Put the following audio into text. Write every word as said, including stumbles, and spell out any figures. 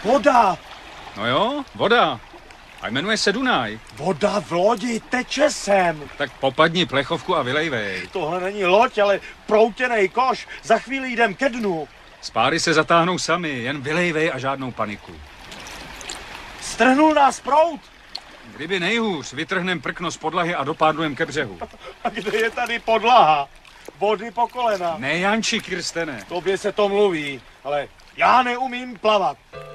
Voda! No jo, voda. A jmenuje se Dunaj. Voda v lodi, teče sem. Tak popadni plechovku a vylejvej. Tohle není loď, ale proutěnej koš. Za chvíli jdem ke dnu. Spáry se zatáhnou sami, jen vylejvej a žádnou paniku. Strhnul nás proud. Kdyby nejhůř, vytrhnem prkno z podlahy a dopádlujem ke břehu. A kde je tady podlaha? Vody po kolena. Ne, Janči, Kirstene. Tobě se to mluví, ale já neumím plavat.